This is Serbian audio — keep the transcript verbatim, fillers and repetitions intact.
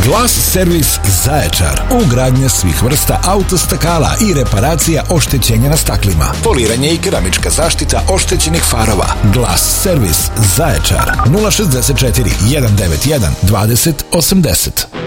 Glas servis Zaječar. Ugradnja svih vrsta autostakala i reparacija oštećenja na staklima. Poliranje i keramička zaštita oštećenih farova. Glas servis Zaječar. nula šezdeset četiri, jedan devet jedan, dvadeset osamdeset.